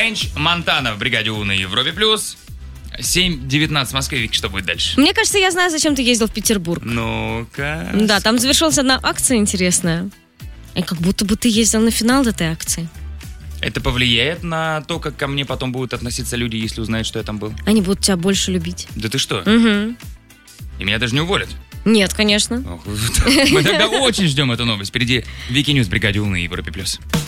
Френч Монтана в бригаде У на Европе плюс. 7:19 в Москве. Вик, что будет дальше? Мне кажется, я знаю, зачем ты ездил в Петербург. Ну-ка. Да, там завершилась одна акция интересная. И как будто бы ты ездил на финал этой акции. Это повлияет на то, как ко мне потом будут относиться люди, если узнают, что я там был? Они будут тебя больше любить. Да ты что? Угу. И меня даже не уволят? Нет, конечно. Мы тогда очень ждем эту новость. Впереди Вики Ньюс в бригаде У на Европе плюс.